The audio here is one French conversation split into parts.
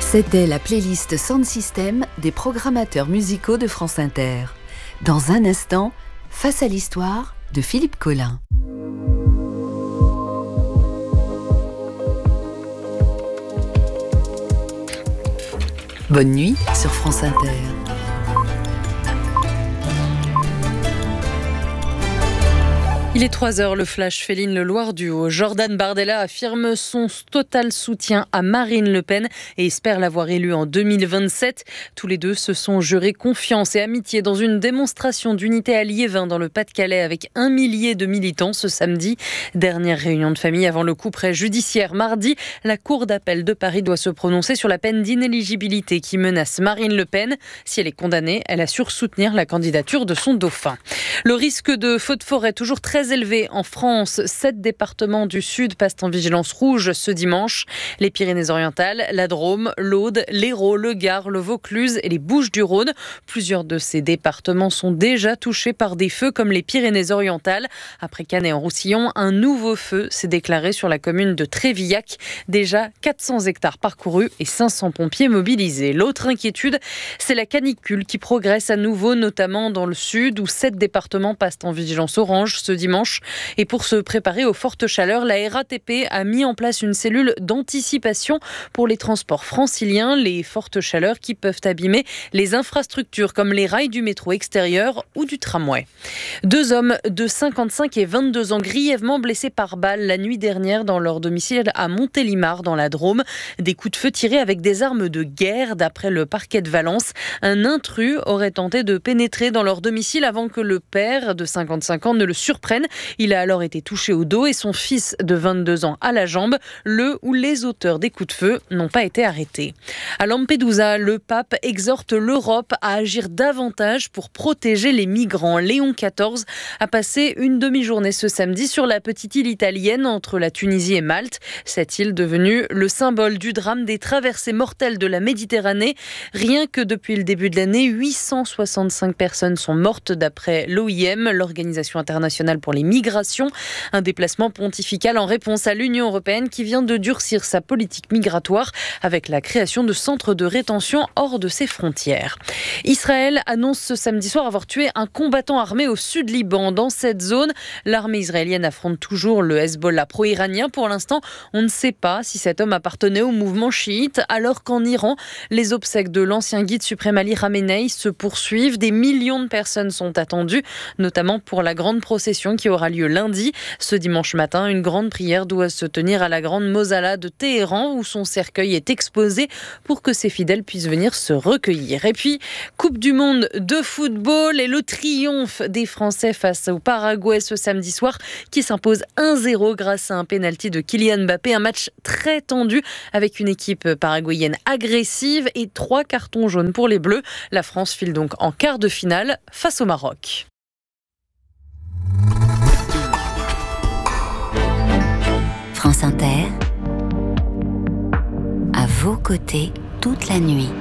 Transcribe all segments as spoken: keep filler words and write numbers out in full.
C'était la playlist Sound System des programmateurs musicaux de France Inter. Dans un instant, Face à l'histoire de Philippe Collin. Bonne nuit sur France Inter. Il est trois heures, le flash Féline Le Loir-du-Haut. Jordan Bardella affirme son total soutien à Marine Le Pen et espère l'avoir élue en deux mille vingt-sept. Tous les deux se sont jurés confiance et amitié dans une démonstration d'unité à Liévin dans le Pas-de-Calais avec un millier de militants ce samedi. Dernière réunion de famille avant le couperet judiciaire. Mardi, la Cour d'appel de Paris doit se prononcer sur la peine d'inéligibilité qui menace Marine Le Pen. Si elle est condamnée, elle assure soutenir la candidature de son dauphin. Le risque de feux de forêt toujours très élevé en France. Sept départements du Sud passent en vigilance rouge ce dimanche. Les Pyrénées-Orientales, la Drôme, l'Aude, l'Hérault, le Gard, le Vaucluse et les Bouches-du-Rhône. Plusieurs de ces départements sont déjà touchés par des feux comme les Pyrénées-Orientales. Après Canet-en-Roussillon, un nouveau feu s'est déclaré sur la commune de Trévillac. Déjà quatre cents hectares parcourus et cinq cents pompiers mobilisés. L'autre inquiétude, c'est la canicule qui progresse à nouveau, notamment dans le Sud où sept départements passent en vigilance orange ce dimanche. Et pour se préparer aux fortes chaleurs, la R A T P a mis en place une cellule d'anticipation pour les transports franciliens. Les fortes chaleurs qui peuvent abîmer les infrastructures comme les rails du métro extérieur ou du tramway. Deux hommes de cinquante-cinq et vingt-deux ans grièvement blessés par balle la nuit dernière dans leur domicile à Montélimar dans la Drôme. Des coups de feu tirés avec des armes de guerre. D'après le parquet de Valence, un intrus aurait tenté de pénétrer dans leur domicile avant que le père de cinquante-cinq ans ne le surprenne. Il a alors été touché au dos et son fils de vingt-deux ans à la jambe. Le ou les auteurs des coups de feu n'ont pas été arrêtés. À Lampedusa, le pape exhorte l'Europe à agir davantage pour protéger les migrants. Léon quatorze a passé une demi-journée ce samedi sur la petite île italienne entre la Tunisie et Malte. Cette île devenue le symbole du drame des traversées mortelles de la Méditerranée. Rien que depuis le début de l'année, huit cent soixante-cinq personnes sont mortes d'après l'O I M, l'Organisation internationale pour les migrations. Un déplacement pontifical en réponse à l'Union européenne qui vient de durcir sa politique migratoire avec la création de centres de rétention hors de ses frontières. Israël annonce ce samedi soir avoir tué un combattant armé au sud Liban. Dans cette zone, l'armée israélienne affronte toujours le Hezbollah pro-iranien. Pour l'instant, on ne sait pas si cet homme appartenait au mouvement chiite, alors qu'en Iran, les obsèques de l'ancien guide suprême Ali Khamenei se poursuivent. Des millions de personnes sont attendues, notamment pour la grande procession qui aura lieu lundi. Ce dimanche matin, une grande prière doit se tenir à la grande mosala de Téhéran où son cercueil est exposé pour que ses fidèles puissent venir se recueillir. Et puis, Coupe du monde de football et le triomphe des Français face au Paraguay ce samedi soir qui s'impose un zéro grâce à un pénalty de Kylian Mbappé. Un match très tendu avec une équipe paraguayenne agressive et trois cartons jaunes pour les Bleus. La France file donc en quart de finale face au Maroc. France Inter, à vos côtés toute la nuit.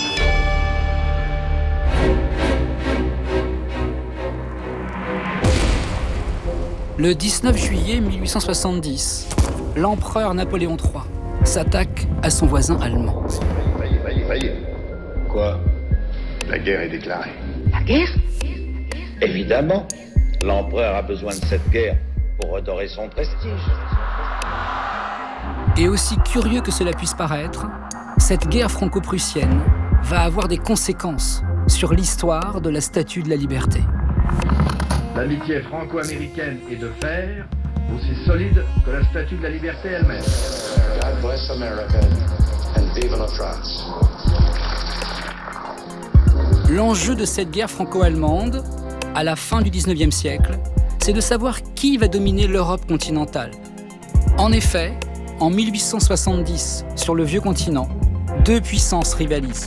Le dix-neuf juillet mille huit cent soixante-dix, l'empereur Napoléon trois s'attaque à son voisin allemand. Voyez, voyez, voyez. Quoi ? La guerre est déclarée. La guerre ? Évidemment. L'empereur a besoin de cette guerre pour redorer son prestige. Et aussi curieux que cela puisse paraître, cette guerre franco-prussienne va avoir des conséquences sur l'histoire de la Statue de la Liberté. L'amitié franco-américaine est de fer, aussi solide que la Statue de la Liberté elle-même. God bless America and vive la France. L'enjeu de cette guerre franco-allemande, à la fin du dix-neuvième siècle, c'est de savoir qui va dominer l'Europe continentale. En effet, en mille huit cent soixante-dix, sur le vieux continent, deux puissances rivalisent.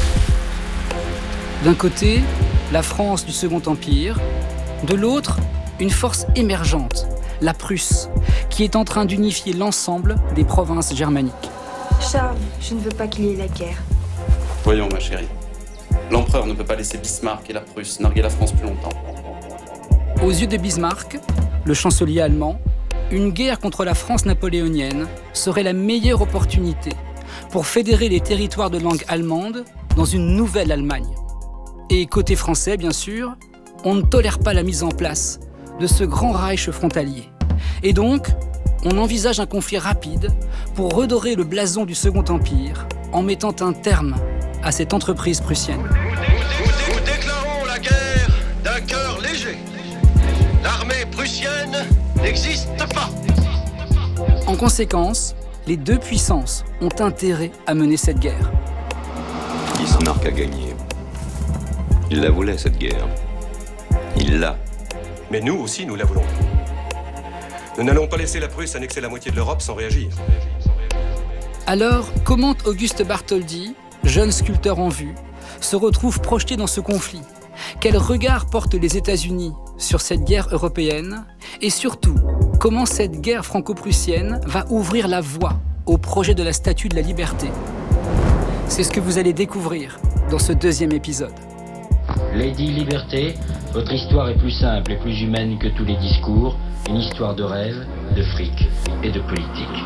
D'un côté, la France du Second Empire, de l'autre, une force émergente, la Prusse, qui est en train d'unifier l'ensemble des provinces germaniques. Charles, je ne veux pas qu'il y ait la guerre. Voyons, ma chérie. L'empereur ne peut pas laisser Bismarck et la Prusse narguer la France plus longtemps. Aux yeux de Bismarck, le chancelier allemand, une guerre contre la France napoléonienne serait la meilleure opportunité pour fédérer les territoires de langue allemande dans une nouvelle Allemagne. Et côté français, bien sûr, on ne tolère pas la mise en place de ce grand Reich frontalier. Et donc, on envisage un conflit rapide pour redorer le blason du Second Empire en mettant un terme à cette entreprise prussienne. Nous déclarons la guerre d'un cœur léger. L'armée prussienne n'existe pas. En conséquence, les deux puissances ont intérêt à mener cette guerre. Bismarck a gagné. Il la voulait, cette guerre. Il l'a. Mais nous aussi, nous la voulons. Nous n'allons pas laisser la Prusse annexer la moitié de l'Europe sans réagir. Alors, comment Auguste Bartholdi, jeune sculpteur en vue, se retrouve projeté dans ce conflit? Quel regard portent les États-Unis sur cette guerre européenne? Et surtout, comment cette guerre franco-prussienne va ouvrir la voie au projet de la Statue de la Liberté? C'est ce que vous allez découvrir dans ce deuxième épisode. Lady Liberté, votre histoire est plus simple et plus humaine que tous les discours. Une histoire de rêve, de fric et de politique.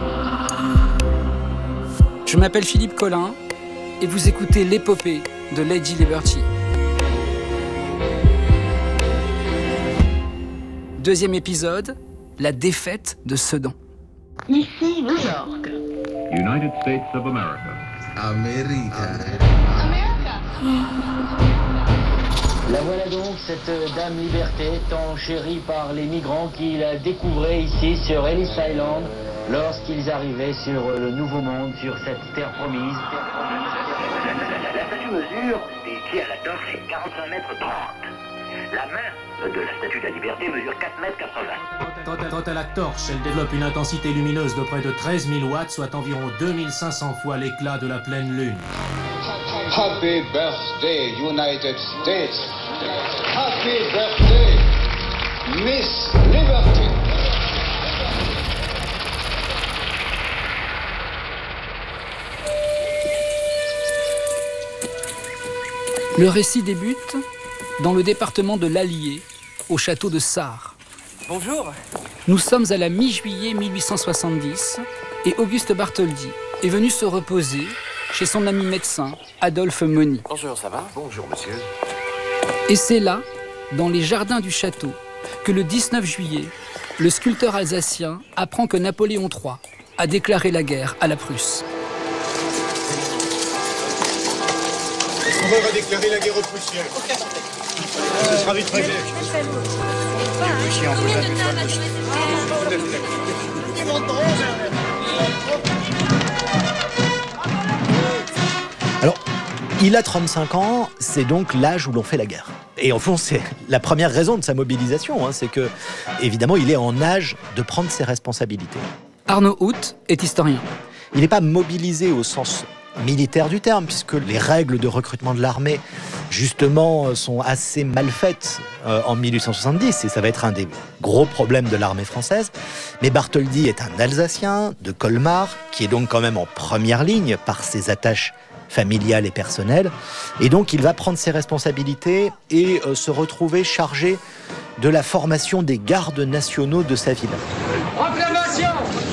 Je m'appelle Philippe Collin et vous écoutez l'épopée de Lady Liberty. Deuxième épisode, la défaite de Sedan. Ici New York. United States of America. America. La voilà donc, cette dame Liberté, tant chérie par les migrants qui la découvraient ici sur Ellis Island lorsqu'ils arrivaient sur le Nouveau Monde, sur cette terre promise. La statue mesure des pieds à la torche et quarante-cinq mètres trente. La main de la statue de la Liberté mesure quatre mètres quatre-vingts. Quant à, quant à la torche, elle développe une intensité lumineuse de près de treize mille watts, soit environ deux mille cinq cents fois l'éclat de la pleine lune. Happy birthday, United States. Happy birthday, Miss Liberty. Le récit débute dans le département de l'Allier, au château de Sarre. Bonjour. Nous sommes à la mi-juillet mille huit cent soixante-dix et Auguste Bartholdi est venu se reposer chez son ami médecin, Adolphe Mony. Bonjour, ça va? Bonjour, monsieur. Et c'est là, dans les jardins du château, que le dix-neuf juillet, le sculpteur alsacien apprend que Napoléon trois a déclaré la guerre à la Prusse. On va déclarer la guerre aux Prussiens. Ce sera vite réglé. Alors, il a trente-cinq ans, c'est donc l'âge où l'on fait la guerre. Et au fond, c'est la première raison de sa mobilisation, hein, c'est que, évidemment, il est en âge de prendre ses responsabilités. Arnaud Hout est historien. Il n'est pas mobilisé au sens militaire du terme, puisque les règles de recrutement de l'armée, justement, sont assez mal faites euh, en mille huit cent soixante-dix, et ça va être un des gros problèmes de l'armée française. Mais Bartholdi est un Alsacien de Colmar, qui est donc quand même en première ligne par ses attaches familiales et personnelles, et donc il va prendre ses responsabilités et euh, se retrouver chargé de la formation des gardes nationaux de sa ville. Proclamation!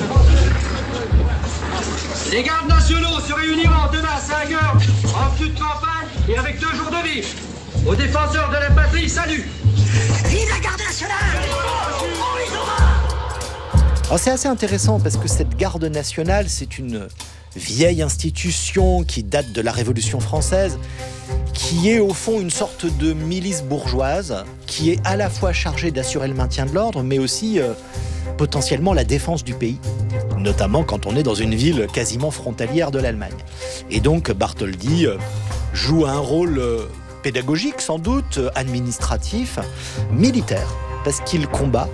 Les gardes nationaux se réuniront demain à cinq heures en flux de campagne et avec deux jours de vif. Aux défenseurs de la patrie, salut! Vive la garde nationale! Alors c'est assez intéressant parce que cette garde nationale, c'est une vieille institution qui date de la Révolution française, qui est au fond une sorte de milice bourgeoise, qui est à la fois chargée d'assurer le maintien de l'ordre, mais aussi euh, potentiellement la défense du pays, notamment quand on est dans une ville quasiment frontalière de l'Allemagne. Et donc Bartholdi euh, joue un rôle euh, pédagogique, sans doute, euh, administratif, militaire, parce qu'il combat.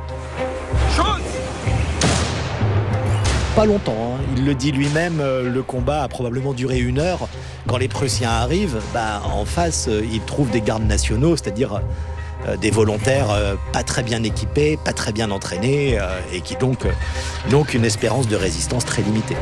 Pas longtemps, hein. Il le dit lui-même, euh, le combat a probablement duré une heure. Quand les Prussiens arrivent, bah, en face, euh, ils trouvent des gardes nationaux, c'est-à-dire euh, des volontaires euh, pas très bien équipés, pas très bien entraînés, euh, et qui donc euh, n'ont qu'une espérance de résistance très limitée.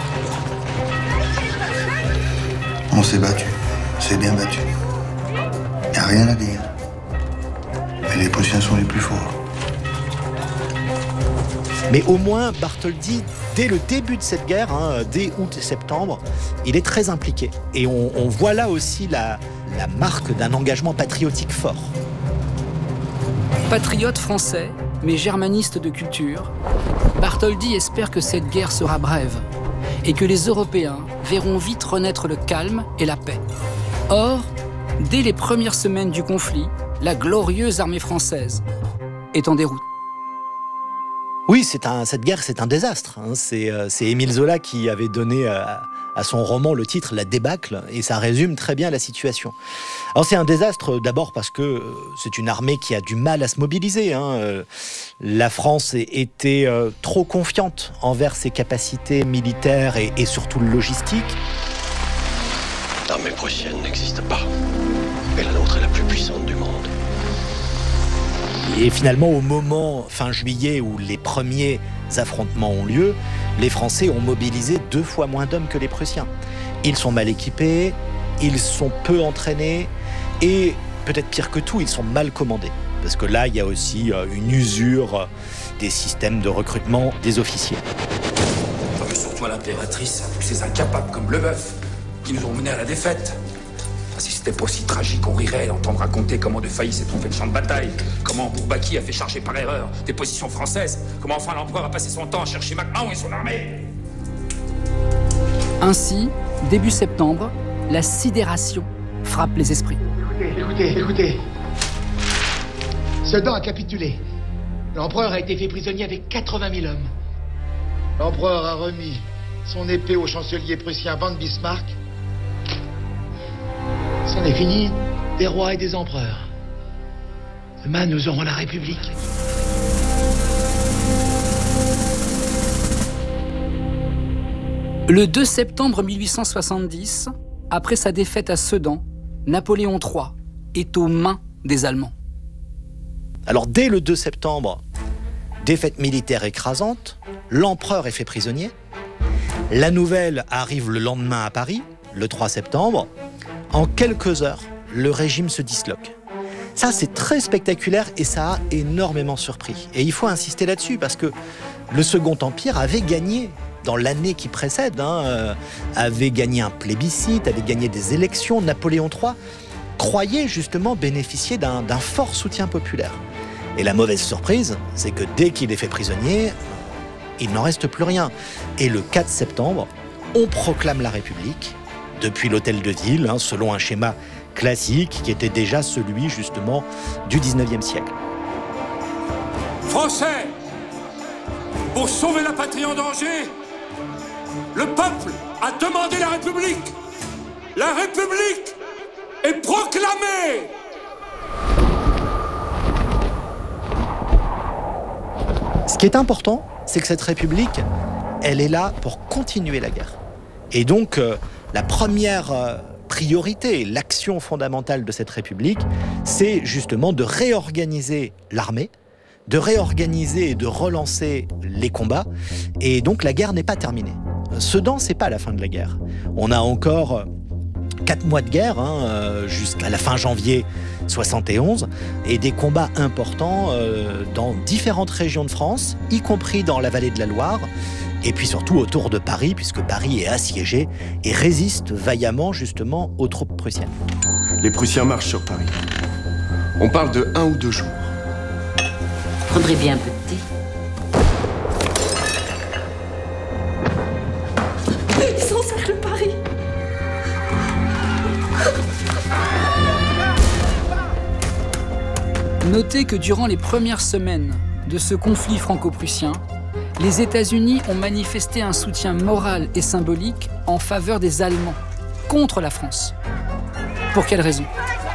On s'est battu, c'est bien battu. Il n'y a rien à dire. Mais les Prussiens sont les plus forts. Mais au moins, Bartholdi dès le début de cette guerre, hein, dès août et septembre, il est très impliqué. Et on, on voit là aussi la, la marque d'un engagement patriotique fort. Patriote français, mais germaniste de culture, Bartholdi espère que cette guerre sera brève et que les Européens verront vite renaître le calme et la paix. Or, dès les premières semaines du conflit, la glorieuse armée française est en déroute. Oui, c'est un, cette guerre, c'est un désastre. Hein. C'est, euh, c'est Émile Zola qui avait donné à, à son roman le titre « La débâcle », et ça résume très bien la situation. Alors c'est un désastre d'abord parce que euh, c'est une armée qui a du mal à se mobiliser. Hein. Euh, la France était euh, trop confiante envers ses capacités militaires et, et surtout logistiques. L'armée prussienne n'existe pas, mais la nôtre est la plus puissante du monde. Et finalement, au moment, fin juillet, où les premiers affrontements ont lieu, les Français ont mobilisé deux fois moins d'hommes que les Prussiens. Ils sont mal équipés, ils sont peu entraînés, et peut-être pire que tout, ils sont mal commandés. Parce que là, il y a aussi une usure des systèmes de recrutement des officiers. Enfin, mais surtout à l'impératrice, ces incapables comme Leboeuf, qui nous ont menés à la défaite. Si c'était pas aussi tragique, on rirait d'entendre raconter comment de Failly s'est trouvé le champ de bataille, comment Bourbaki a fait charger par erreur des positions françaises, comment enfin l'empereur a passé son temps à chercher MacMahon et son armée. Ainsi, début septembre, la sidération frappe les esprits. Écoutez, écoutez, écoutez. Sedan a capitulé. L'empereur a été fait prisonnier avec quatre-vingt mille hommes. L'empereur a remis son épée au chancelier prussien von Bismarck. C'en est fini des rois et des empereurs. Demain, nous aurons la République. Le deux septembre mille huit cent soixante-dix, après sa défaite à Sedan, Napoléon trois est aux mains des Allemands. Alors dès le deux septembre, défaite militaire écrasante, l'empereur est fait prisonnier. La nouvelle arrive le lendemain à Paris, le trois septembre. En quelques heures, le régime se disloque. Ça, c'est très spectaculaire et ça a énormément surpris. Et il faut insister là-dessus parce que le Second Empire avait gagné dans l'année qui précède, hein, euh, avait gagné un plébiscite, avait gagné des élections. Napoléon trois croyait justement bénéficier d'un, d'un fort soutien populaire. Et la mauvaise surprise, c'est que dès qu'il est fait prisonnier, il n'en reste plus rien. Et le quatre septembre, on proclame la République depuis l'hôtel de ville, hein, selon un schéma classique qui était déjà celui justement du dix-neuvième siècle. Français, pour sauver la patrie en danger, le peuple a demandé la République. La République est proclamée. Ce qui est important, c'est que cette République, elle est là pour continuer la guerre. Et donc, euh, la première euh, priorité, l'action fondamentale de cette République, c'est justement de réorganiser l'armée, de réorganiser et de relancer les combats. Et donc, la guerre n'est pas terminée. Sedan, c'est pas la fin de la guerre. On a encore euh, quatre mois de guerre, hein, euh, jusqu'à la fin janvier soixante et onze, et des combats importants euh, dans différentes régions de France, y compris dans la vallée de la Loire, et puis surtout autour de Paris, puisque Paris est assiégé et résiste vaillamment justement aux troupes prussiennes. Les Prussiens marchent sur Paris. On parle de un ou deux jours. Vous prendrez bien un peu de thé? Ils encerclent Paris. Notez que durant les premières semaines de ce conflit franco-prussien, les États-Unis ont manifesté un soutien moral et symbolique en faveur des Allemands, contre la France. Pour quelle raison ?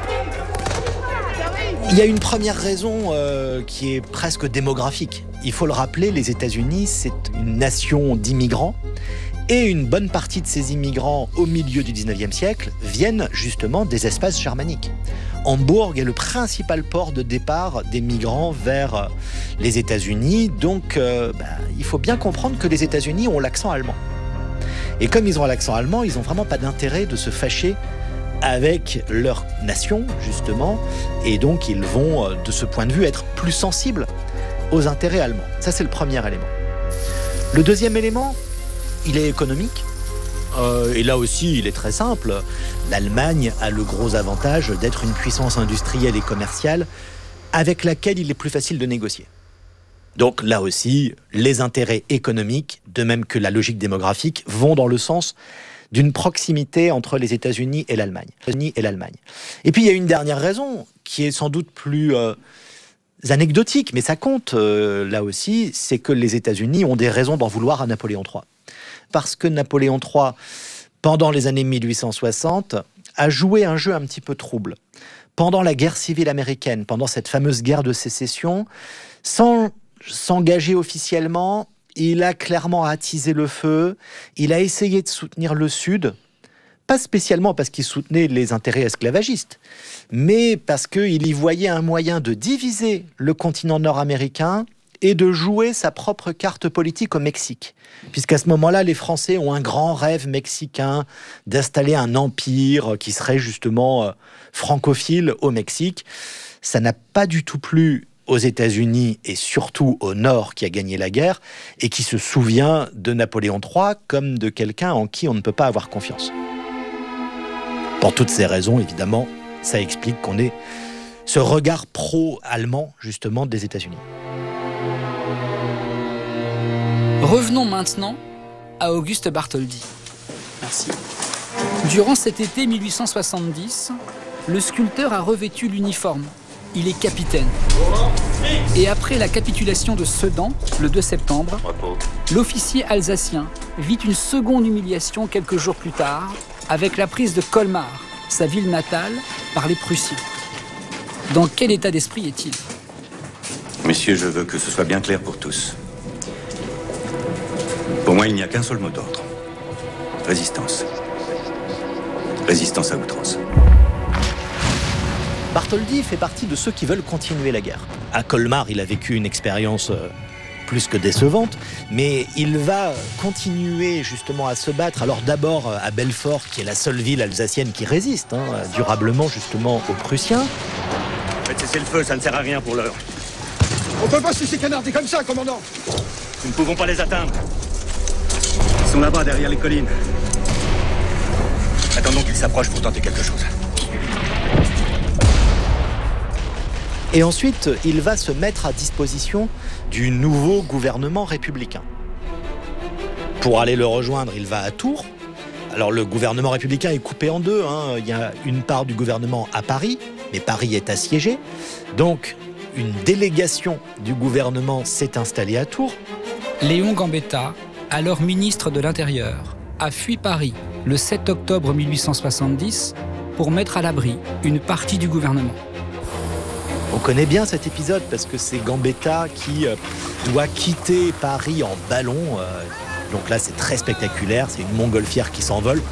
Il y a une première raison euh, qui est presque démographique. Il faut le rappeler, les États-Unis, c'est une nation d'immigrants. Et une bonne partie de ces immigrants, au milieu du dix-neuvième siècle, viennent justement des espaces germaniques. Hambourg est le principal port de départ des migrants vers les États-Unis. Donc, euh, bah, il faut bien comprendre que les États-Unis ont l'accent allemand. Et comme ils ont l'accent allemand, ils n'ont vraiment pas d'intérêt de se fâcher avec leur nation, justement. Et donc, ils vont, de ce point de vue, être plus sensibles aux intérêts allemands. Ça, c'est le premier élément. Le deuxième élément, il est économique. Euh, et là aussi, il est très simple. L'Allemagne a le gros avantage d'être une puissance industrielle et commerciale avec laquelle il est plus facile de négocier. Donc là aussi, les intérêts économiques, de même que la logique démographique, vont dans le sens d'une proximité entre les États-Unis et l'Allemagne. Et l'Allemagne. Et puis il y a une dernière raison, qui est sans doute plus euh, anecdotique, mais ça compte euh, là aussi, c'est que les États-Unis ont des raisons d'en vouloir à Napoléon trois. Parce que Napoléon trois, pendant les années mille huit cent soixante, a joué un jeu un petit peu trouble. Pendant la guerre civile américaine, pendant cette fameuse guerre de sécession, sans s'engager officiellement, il a clairement attisé le feu, il a essayé de soutenir le Sud, pas spécialement parce qu'il soutenait les intérêts esclavagistes, mais parce qu'il y voyait un moyen de diviser le continent nord-américain et de jouer sa propre carte politique au Mexique. Puisqu'à ce moment-là, les Français ont un grand rêve mexicain d'installer un empire qui serait justement euh, francophile au Mexique. Ça n'a pas du tout plu aux États-Unis et surtout au Nord qui a gagné la guerre et qui se souvient de Napoléon trois comme de quelqu'un en qui on ne peut pas avoir confiance. Pour toutes ces raisons, évidemment, ça explique qu'on ait ce regard pro-allemand, justement, des États-Unis. Revenons maintenant à Auguste Bartholdi. Merci. Durant cet été mille huit cent soixante-dix, le sculpteur a revêtu l'uniforme. Il est capitaine. Et après la capitulation de Sedan, le deux septembre, l'officier alsacien vit une seconde humiliation quelques jours plus tard, avec la prise de Colmar, sa ville natale, par les Prussiens. Dans quel état d'esprit est-il ? Messieurs, je veux que ce soit bien clair pour tous. Pour moi, il n'y a qu'un seul mot d'ordre. Résistance. Résistance à outrance. Bartholdi fait partie de ceux qui veulent continuer la guerre. À Colmar, il a vécu une expérience euh, plus que décevante, mais il va continuer justement à se battre. Alors d'abord à Belfort, qui est la seule ville alsacienne qui résiste hein, durablement justement aux Prussiens. Faites cesser le feu, ça ne sert à rien pour l'heure. On peut pas se laisser canarder comme ça, commandant. Nous ne pouvons pas les atteindre. Ils sont là-bas, derrière les collines. Attendons qu'ils s'approchent pour tenter quelque chose. Et ensuite, il va se mettre à disposition du nouveau gouvernement républicain. Pour aller le rejoindre, il va à Tours. Alors le gouvernement républicain est coupé en deux. Hein. Il y a une part du gouvernement à Paris, mais Paris est assiégé. Donc, une délégation du gouvernement s'est installée à Tours. Léon Gambetta, alors ministre de l'Intérieur, a fui Paris le sept octobre mille huit cent soixante-dix pour mettre à l'abri une partie du gouvernement. On connaît bien cet épisode parce que c'est Gambetta qui euh, doit quitter Paris en ballon. Euh, donc là, c'est très spectaculaire. C'est une montgolfière qui s'envole.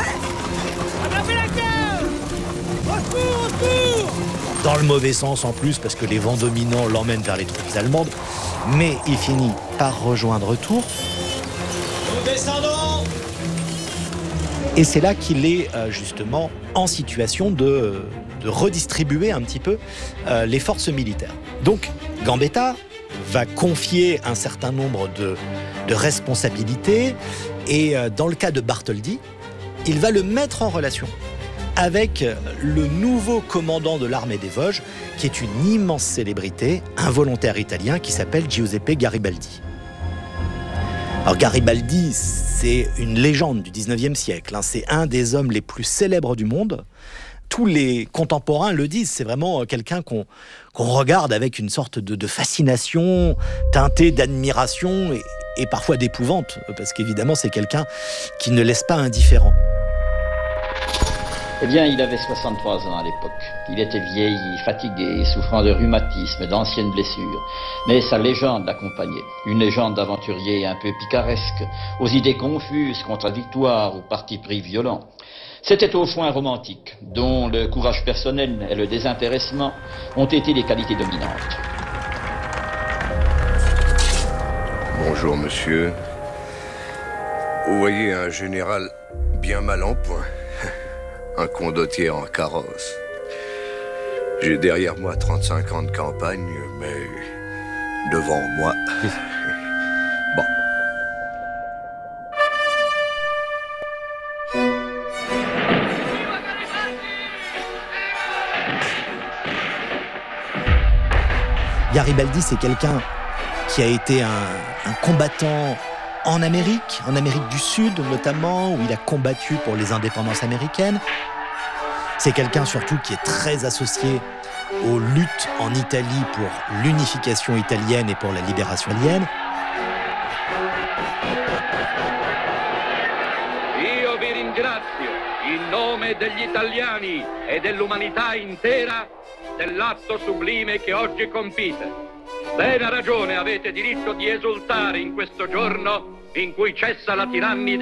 Dans le mauvais sens en plus, parce que les vents dominants l'emmènent vers les troupes allemandes. Mais il finit par rejoindre Tours. Nous descendons. Et c'est là qu'il est euh, justement en situation de, de redistribuer un petit peu euh, les forces militaires. Donc Gambetta va confier un certain nombre de, de responsabilités et euh, dans le cas de Bartholdi, il va le mettre en relation avec le nouveau commandant de l'armée des Vosges, qui est une immense célébrité, un volontaire italien qui s'appelle Giuseppe Garibaldi. Alors Garibaldi, c'est une légende du dix-neuvième siècle, hein. C'est un des hommes les plus célèbres du monde. Tous les contemporains le disent, c'est vraiment quelqu'un qu'on qu'on regarde avec une sorte de, de fascination, teintée d'admiration et, et parfois d'épouvante, parce qu'évidemment c'est quelqu'un qui ne laisse pas indifférent. Eh bien, il avait soixante-trois ans à l'époque. Il était vieilli, fatigué, souffrant de rhumatisme, d'anciennes blessures. Mais sa légende l'accompagnait. Une légende d'aventurier un peu picaresque, aux idées confuses, contradictoires, aux partis pris violents. C'était au fond un romantique, dont le courage personnel et le désintéressement ont été les qualités dominantes. Bonjour, monsieur. Vous voyez un général bien mal en point. Un condottier en carrosse. J'ai derrière moi trente-cinq ans de campagne, mais devant moi... Bon, Garibaldi, c'est quelqu'un qui a été un, un combattant en Amérique, en Amérique du Sud notamment, où il a combattu pour les indépendances américaines. C'est quelqu'un surtout qui est très associé aux luttes en Italie pour l'unification italienne et pour la libération italienne. Io vi ringrazio in nome degli italiani e dell'umanità intera dell'atto sublime che oggi compite. Bene ragione avete diritto di esultare in questo giorno in cui cessa la tirannide